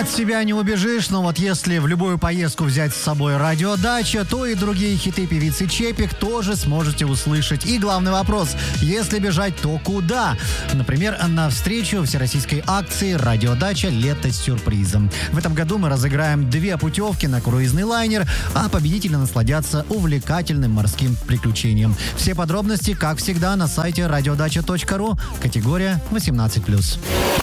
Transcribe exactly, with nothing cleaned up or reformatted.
От себя не убежишь, но вот если в любую поездку взять с собой радиодача, то и другие хиты певицы Чепик тоже сможете услышать. И главный вопрос, если бежать, то куда? Например, на встречу всероссийской акции «Радиодача. Лето с сюрпризом». В этом году мы разыграем две путевки на круизный лайнер, а победители насладятся увлекательным морским приключением. Все подробности, как всегда, на сайте радиодача точка ру, категория восемнадцать плюс.